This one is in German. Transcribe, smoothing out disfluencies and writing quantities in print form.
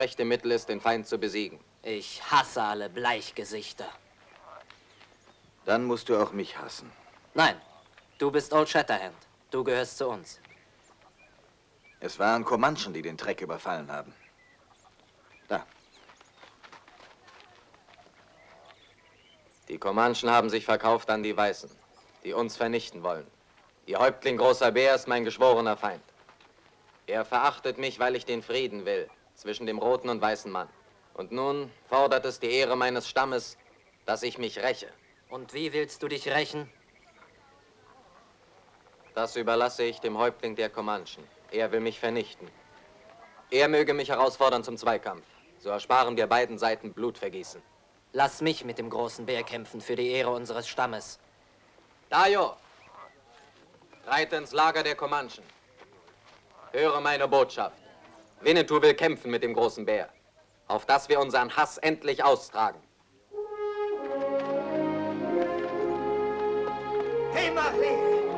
rechte Mittel ist, den Feind zu besiegen. Ich hasse alle Bleichgesichter. Dann musst du auch mich hassen. Nein, du bist Old Shatterhand. Du gehörst zu uns. Es waren Comanchen, die den Treck überfallen haben. Da. Die Comanchen haben sich verkauft an die Weißen, die uns vernichten wollen. Ihr Häuptling Großer Bär ist mein geschworener Feind. Er verachtet mich, weil ich den Frieden will, zwischen dem roten und weißen Mann. Und nun fordert es die Ehre meines Stammes, dass ich mich räche. Und wie willst du dich rächen? Das überlasse ich dem Häuptling der Comanchen. Er will mich vernichten. Er möge mich herausfordern zum Zweikampf. So ersparen wir beiden Seiten Blutvergießen. Lass mich mit dem großen Bär kämpfen für die Ehre unseres Stammes. Dayo, reite ins Lager der Comanchen. Höre meine Botschaft. Winnetou will kämpfen mit dem großen Bär, auf dass wir unseren Hass endlich austragen. Hey, Marley!